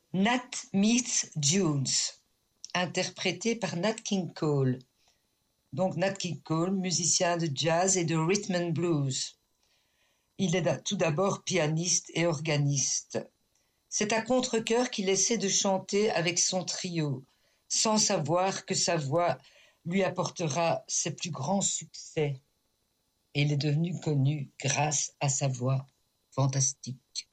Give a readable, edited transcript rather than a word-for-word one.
Nat Meets Jones, interprété par Nat King Cole. Donc Nat King Cole, musicien de jazz et de rhythm and blues. Il est tout d'abord pianiste et organiste. C'est à contre-cœur qu'il essaie de chanter avec son trio, sans savoir que sa voix lui apportera ses plus grands succès. Et il est devenu connu grâce à sa voix fantastique.